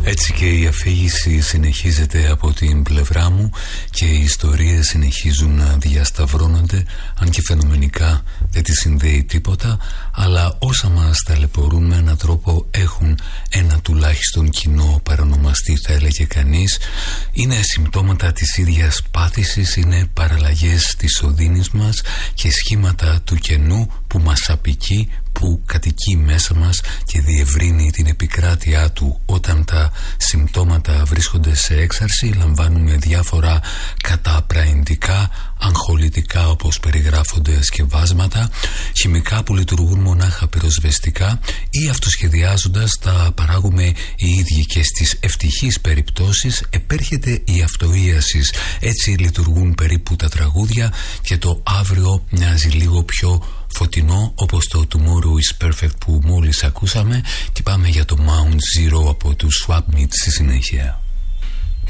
Έτσι και η αφήγηση συνεχίζεται από την πλευρά μου και οι ιστορίες συνεχίζουν να διασταυρώνονται, αν και φαινομενικά δεν τις συνδέει τίποτα, αλλά όσα μας ταλαιπωρούν με έναν τρόπο έχουν ένα τουλάχιστον κοινό παρονομαστή, θα έλεγε κανείς. Είναι συμπτώματα της ίδιας πάθησης, είναι παραλλαγές της οδύνης μας και σχήματα του κενού που μας απικεί, που κατοικεί μέσα μας και διευρύνει την επικράτειά του. Όταν τα συμπτώματα βρίσκονται σε έξαρση, λαμβάνουμε διάφορα καταπραϊντικά, αγχολητικά, όπως περιγράφονται, σκευάσματα, χημικά που λειτουργούν μονάχα πυροσβεστικά, ή αυτοσχεδιάζοντας τα παράγουμε οι ίδιοι, και στις ευτυχείς περιπτώσεις επέρχεται η αυτοίασης. Έτσι λειτουργούν περίπου τα τραγούδια και το αύριο μοιάζει λίγο πιο φωτεινό, όπως το Tomorrow is Perfect που μόλις ακούσαμε, και πάμε για το Mount Zero από τους Swap Meet στη συνέχεια.